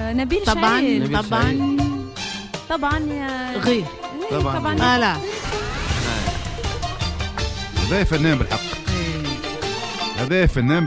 نبيل طبعا شعيب. طبعا يا غير طبعا لا هذا فنان بالحق، هذا فنان